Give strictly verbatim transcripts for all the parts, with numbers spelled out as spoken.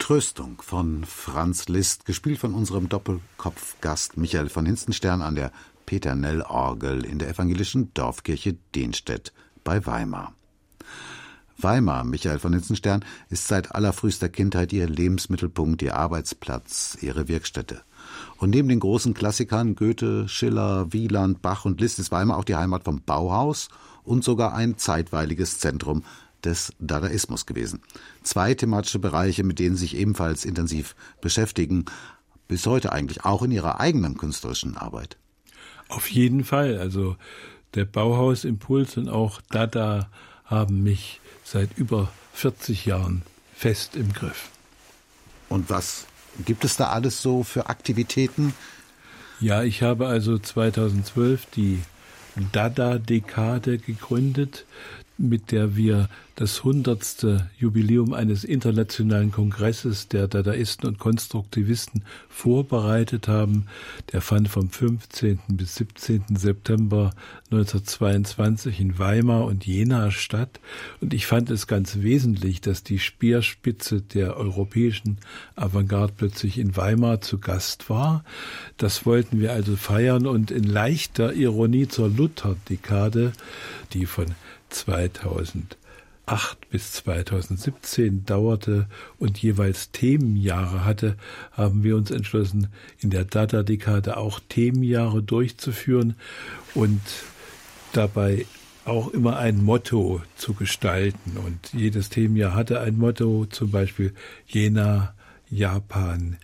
Tröstung von Franz Liszt, gespielt von unserem Doppelkopfgast Michael von Hinstenstern an der Peternell-Orgel in der evangelischen Dorfkirche Denstedt bei Weimar. Weimar, Michael von Hinstenstern, ist seit allerfrühester Kindheit ihr Lebensmittelpunkt, ihr Arbeitsplatz, ihre Wirkstätte. Und neben den großen Klassikern Goethe, Schiller, Wieland, Bach und Liszt ist Weimar auch die Heimat vom Bauhaus und sogar ein zeitweiliges Zentrum des Dadaismus gewesen. Zwei thematische Bereiche, mit denen Sie sich ebenfalls intensiv beschäftigen, bis heute eigentlich auch in Ihrer eigenen künstlerischen Arbeit. Auf jeden Fall. Also der Bauhausimpuls und auch Dada haben mich seit über vierzig Jahren fest im Griff. Und was gibt es da alles so für Aktivitäten? Ja, ich habe also zweitausendzwölf die Dada-Dekade gegründet, mit der wir das hundertste Jubiläum eines internationalen Kongresses der Dadaisten und Konstruktivisten vorbereitet haben. Der fand vom fünfzehnten bis siebzehnten September neunzehnhundertzweiundzwanzig in Weimar und Jena statt. Und ich fand es ganz wesentlich, dass die Speerspitze der europäischen Avantgarde plötzlich in Weimar zu Gast war. Das wollten wir also feiern und in leichter Ironie zur Luther-Dekade, die von zweitausendacht bis zweitausendsiebzehn dauerte und jeweils Themenjahre hatte, haben wir uns entschlossen, in der Dada-Dekade auch Themenjahre durchzuführen und dabei auch immer ein Motto zu gestalten. Und jedes Themenjahr hatte ein Motto, zum Beispiel Jena, Japan,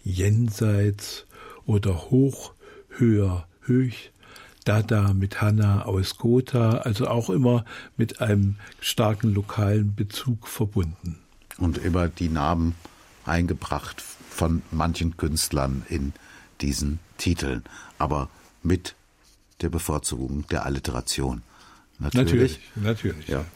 Jenseits oder Hoch, Höher, Höch. Dada mit Hanna aus Gotha, also auch immer mit einem starken lokalen Bezug verbunden. Und immer die Namen eingebracht von manchen Künstlern in diesen Titeln, aber mit der Bevorzugung der Alliteration. Natürlich, natürlich. natürlich ja.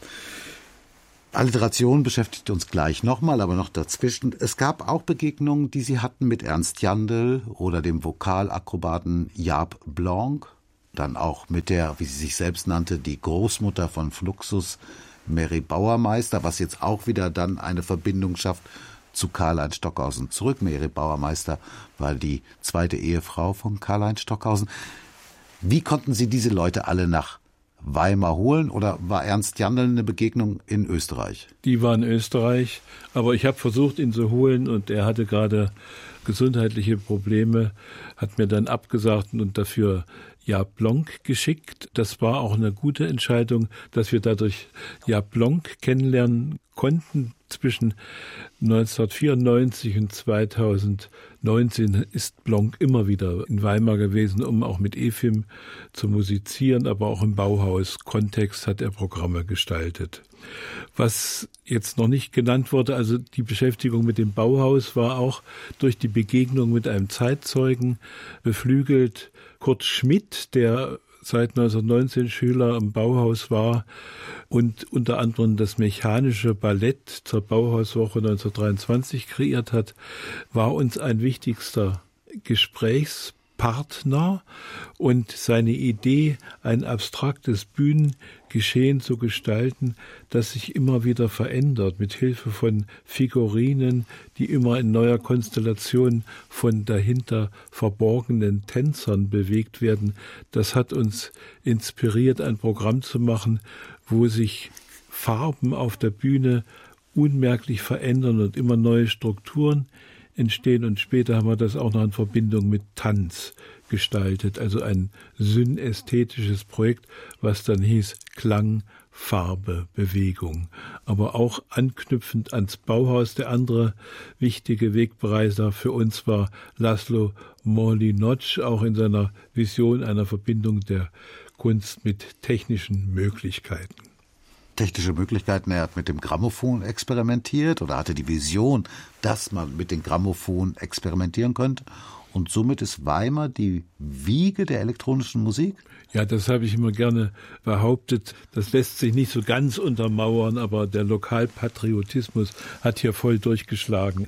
Alliteration beschäftigt uns gleich nochmal, aber noch dazwischen. Es gab auch Begegnungen, die Sie hatten mit Ernst Jandl oder dem Vokalakrobaten Jaap Blanc. Dann auch mit der, wie sie sich selbst nannte, die Großmutter von Fluxus, Mary Bauermeister, was jetzt auch wieder dann eine Verbindung schafft zu Karl-Heinz Stockhausen zurück. Mary Bauermeister war die zweite Ehefrau von Karl-Heinz Stockhausen. Wie konnten Sie diese Leute alle nach Weimar holen oder war Ernst Jandl eine Begegnung in Österreich? Die war in Österreich, aber ich habe versucht, ihn zu holen und er hatte gerade gesundheitliche Probleme, hat mir dann abgesagt und dafür Jaap Blanc geschickt. Das war auch eine gute Entscheidung, dass wir dadurch Jaap Blanc kennenlernen konnten. Zwischen neunzehnhundertvierundneunzig und zweitausendneunzehn ist Blanc immer wieder in Weimar gewesen, um auch mit Efim zu musizieren, aber auch im Bauhaus-Kontext hat er Programme gestaltet. Was jetzt noch nicht genannt wurde, also die Beschäftigung mit dem Bauhaus war auch durch die Begegnung mit einem Zeitzeugen beflügelt. Kurt Schmidt, der seit neunzehnhundertneunzehn Schüler im Bauhaus war und unter anderem das mechanische Ballett zur Bauhauswoche neunzehnhundertdreiundzwanzig kreiert hat, war uns ein wichtigster Gesprächspartner und seine Idee, ein abstraktes Bühnengeschehen zu gestalten, das sich immer wieder verändert, mit Hilfe von Figurinen, die immer in neuer Konstellation von dahinter verborgenen Tänzern bewegt werden. Das hat uns inspiriert, ein Programm zu machen, wo sich Farben auf der Bühne unmerklich verändern und immer neue Strukturen entstehen. Und später haben wir das auch noch in Verbindung mit Tanz gestaltet, also ein synästhetisches Projekt, was dann hieß Klang, Farbe, Bewegung. Aber auch anknüpfend ans Bauhaus. Der andere wichtige Wegbereiser für uns war Laszlo Moholy-Nagy, auch in seiner Vision einer Verbindung der Kunst mit technischen Möglichkeiten. Technische Möglichkeiten, er hat mit dem Grammophon experimentiert oder hatte die Vision, dass man mit dem Grammophon experimentieren könnte. Und somit ist Weimar die Wiege der elektronischen Musik? Ja, das habe ich immer gerne behauptet. Das lässt sich nicht so ganz untermauern, aber der Lokalpatriotismus hat hier voll durchgeschlagen.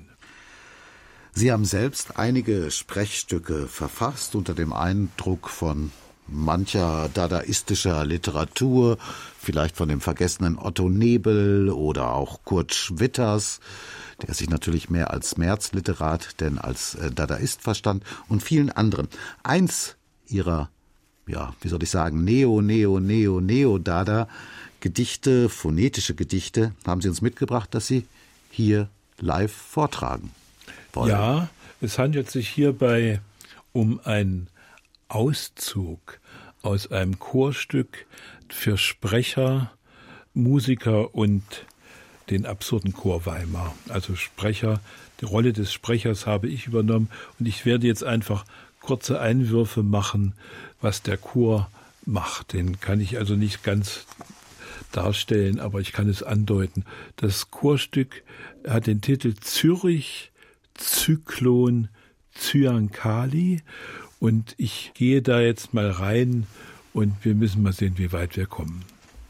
Sie haben selbst einige Sprechstücke verfasst unter dem Eindruck von mancher dadaistischer Literatur, vielleicht von dem vergessenen Otto Nebel oder auch Kurt Schwitters, der sich natürlich mehr als Märzliterat denn als Dadaist verstand, und vielen anderen. Eins ihrer, ja, wie soll ich sagen, Neo, Neo, Neo, Neo-Dada Gedichte, phonetische Gedichte, haben Sie uns mitgebracht, dass Sie hier live vortragen wollen. Ja, es handelt sich hierbei um einen Auszug aus einem Chorstück für Sprecher, Musiker und den absurden Chor Weimar. Also Sprecher, die Rolle des Sprechers habe ich übernommen und ich werde jetzt einfach kurze Einwürfe machen, was der Chor macht. Den kann ich also nicht ganz darstellen, aber ich kann es andeuten. Das Chorstück hat den Titel Zürich Zyklon Zyankali und ich gehe da jetzt mal rein und wir müssen mal sehen, wie weit wir kommen.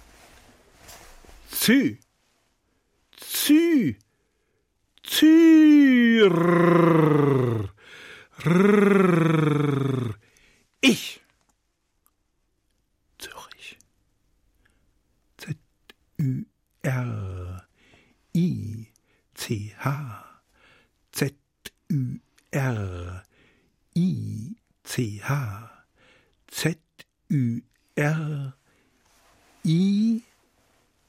Zü, Zü, Zür, rrr, ich, Zürich, Z, Ü, R, I, C, H, Z, Ü, R, I, C, H, Z, Ü, R, I,